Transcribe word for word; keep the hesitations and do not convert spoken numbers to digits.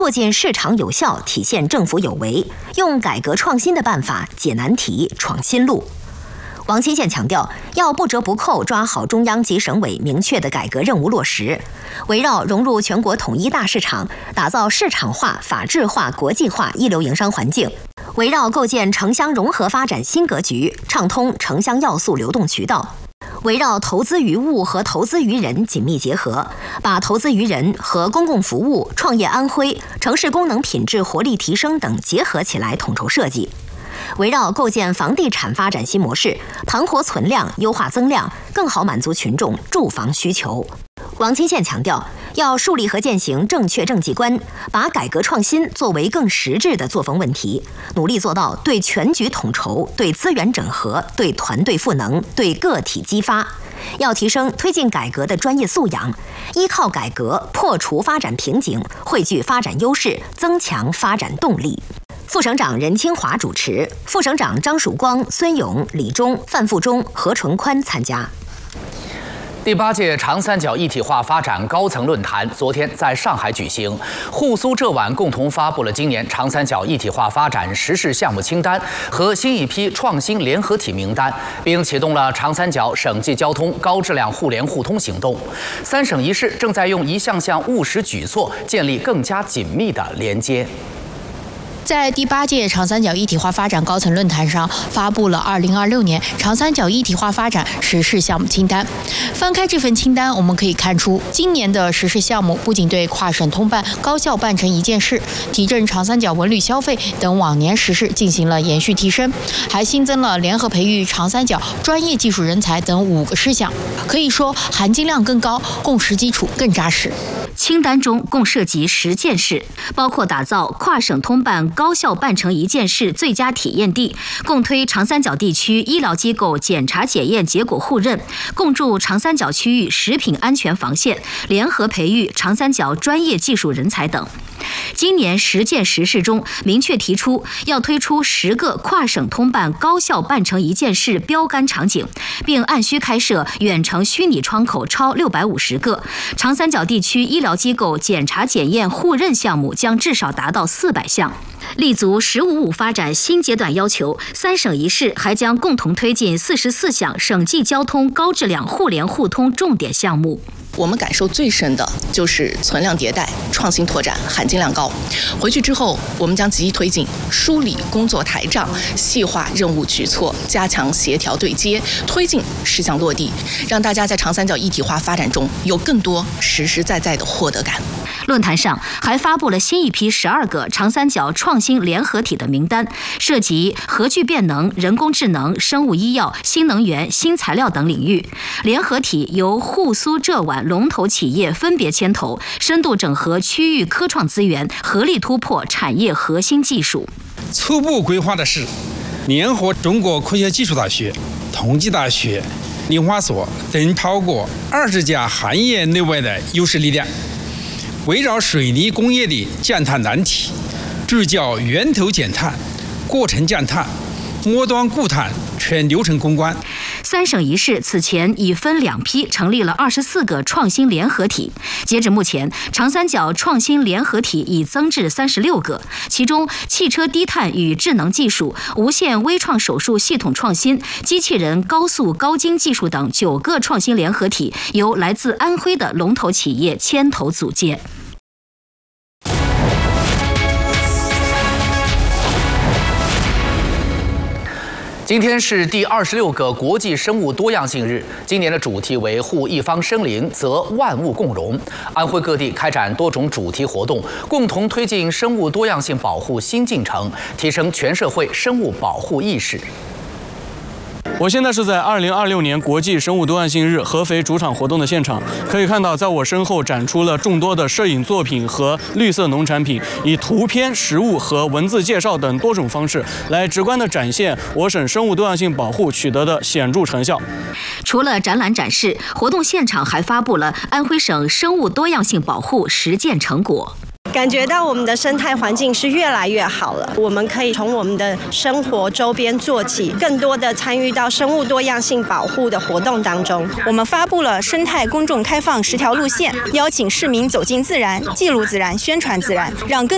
促进市场有效，体现政府有为，用改革创新的办法解难题、闯新路。王清县强调，要不折不扣抓好中央及省委明确的改革任务落实，围绕融入全国统一大市场，打造市场化、法治化、国际化一流营商环境。 围绕构建城乡融合发展新格局，畅通城乡要素流动渠道；围绕投资于物和投资于人紧密结合，把投资于人和公共服务、创业安徽、城市功能品质活力提升等结合起来统筹设计；围绕构建房地产发展新模式，盘活存量、优化增量，更好满足群众住房需求。 王清县强调，要树立和践行正确政绩观，把改革创新作为更实质的作风问题，努力做到对全局统筹、对资源整合、对团队赋能、对个体激发。要提升推进改革的专业素养，依靠改革破除发展瓶颈，汇聚发展优势，增强发展动力。 副省长任清华主持，副省长张曙光、孙勇、李忠、范富忠、何纯宽参加。 第八届长三角一体化发展高层论坛昨天在上海举行，沪苏浙皖共同发布了今年长三角一体化发展实施项目清单和新一批创新联合体名单，并启动了长三角省际交通高质量互联互通行动。三省一市正在用一项项务实举措建立更加紧密的连接。 在第八届长三角一体化发展高层论坛上，发布了二零二六年长三角一体化发展实施项目清单。翻开这份清单，我们可以看出，今年的实施项目不仅对跨省通办、高效办成一件事、提振长三角文旅消费等往年实施进行了延续提升，还新增了联合培育长三角专业技术人才等五个事项，可以说含金量更高，共识基础更扎实。 清单中共涉及十件事，包括打造跨省通办高效办成一件事最佳体验地，共推长三角地区医疗机构检查检验结果互认，共筑长三角区域食品安全防线，联合培育长三角专业技术人才等。 今年十件实事中，明确提出要推出十个跨省通办高效办成一件事标杆场景，并按需开设远程虚拟窗口超六百五十个。长三角地区医疗机构检查检验互认项目将至少达到四百项。 立足“十五五”发展新阶段要求，三省一市还将共同推进四十四项省际交通高质量互联互通重点项目。 我们感受最深的就是存量迭代、创新拓展含金量高。回去之后，我们将积极推进梳理工作台账，细化任务举措，加强协调对接，推进事项落地，让大家在长三角一体化发展中有更多实实在在的获得感。 论坛上还发布了新一批十二个长三角创新联合体的名单，涉及核聚变能、人工智能、生物医药、新能源、新材料等领域。联合体由沪苏浙皖 龙头企业分别牵头，深度整合区域科创资源，合力突破产业核心技术。 初步规划的是联合中国科学技术大学、同济大学、林化所等超过二十家行业内外的优势力量，围绕水泥工业的降碳难题，聚焦源头减碳、过程降碳、末端固碳全流程攻关。 三省一市此前已分两批成立了二十四个创新联合体，截至目前，长三角创新联合体已增至三十六个，其中汽车低碳与智能技术、无线微创手术系统创新、机器人高速高精技术等九个创新联合体由来自安徽的龙头企业牵头组建。 今天是第二十六个国际生物多样性日，今年的主题为护一方生灵，则万物共荣。安徽各地开展多种主题活动，共同推进生物多样性保护新进程，提升全社会生物保护意识。 我现在是在二零二六年国际生物多样性日合肥主场活动的现场，可以看到，在我身后展出了众多的摄影作品和绿色农产品，以图片、实物和文字介绍等多种方式，来直观地展现我省生物多样性保护取得的显著成效。 除了展览展示，活动现场还发布了安徽省生物多样性保护实践成果。 感觉到我们的生态环境是越来越好了，我们可以从我们的生活周边做起，更多的参与到生物多样性保护的活动当中。 我们发布了生态公众开放十条路线，邀请市民走进自然，记录自然，宣传自然，让更